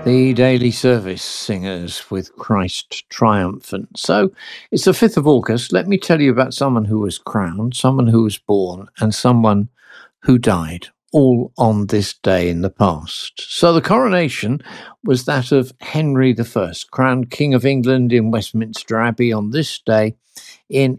The Daily Service Singers with Christ Triumphant. So it's the 5th of August. Let me tell you about someone who was crowned, someone who was born, and someone who died, all on this day in the past. So the coronation was that of Henry I, crowned King of England in Westminster Abbey on this day in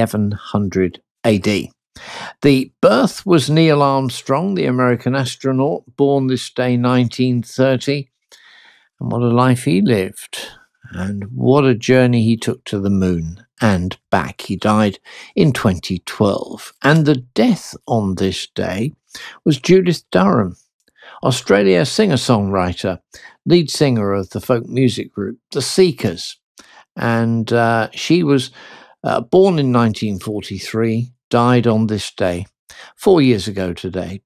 1100 AD. The birth was Neil Armstrong, the American astronaut, born this day 1930. And what a life he lived, and what a journey he took to the moon and back. He died in 2012. And the death on this day was Judith Durham, Australia singer-songwriter, lead singer of the folk music group The Seekers. And she was born in 1943, died on this day, 4 years ago today,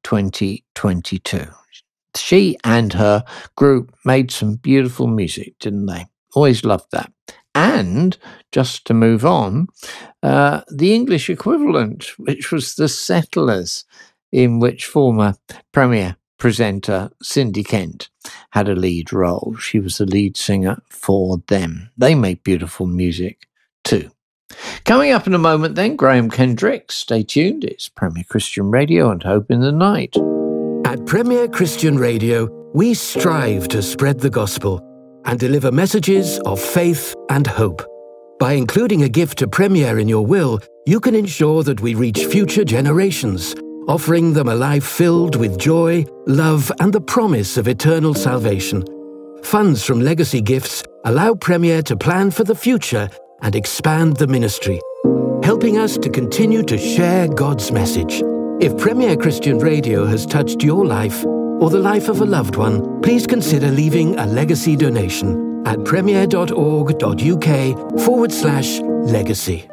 2022. She and her group made some beautiful music, didn't they? Always loved that. And just to move on, the English equivalent, which was The Settlers, in which former Premier presenter Cindy Kent had a lead role. She was the lead singer for them. They made beautiful music too. Coming up in a moment then, Graham Kendricks. Stay tuned. It's Premier Christian Radio and Hope in the Night. At Premier Christian Radio, we strive to spread the gospel and deliver messages of faith and hope. By including a gift to Premier in your will, you can ensure that we reach future generations, offering them a life filled with joy, love, and the promise of eternal salvation. Funds from legacy gifts allow Premier to plan for the future and expand the ministry, helping us to continue to share God's message. If Premier Christian Radio has touched your life or the life of a loved one, please consider leaving a legacy donation at premier.org.uk/legacy.